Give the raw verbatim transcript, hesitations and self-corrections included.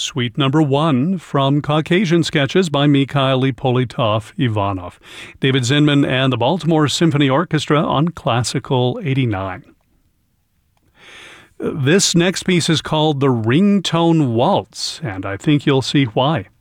Suite number one from Caucasian Sketches by Mikhail Ippolitov-Ivanov. David Zinman and the Baltimore Symphony Orchestra on Classical eighty-nine. This next piece is called the Ringtone Waltz, and I think you'll see why.